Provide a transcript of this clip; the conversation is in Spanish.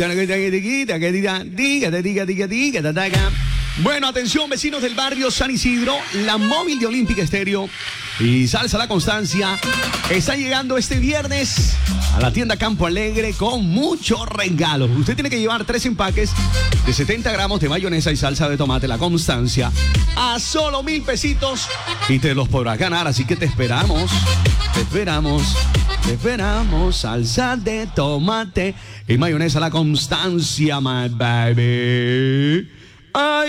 Bueno, atención vecinos del barrio San Isidro, la móvil de Olímpica Estéreo y Salsa La Constancia está llegando este viernes a la tienda Campo Alegre con muchos regalos. Usted tiene que llevar 3 empaques de 70 gramos de mayonesa y salsa de tomate La Constancia a solo 1,000 pesitos y te los podrás ganar, así que te esperamos, salsa de tomate y mayonesa La Constancia, my baby. Ay.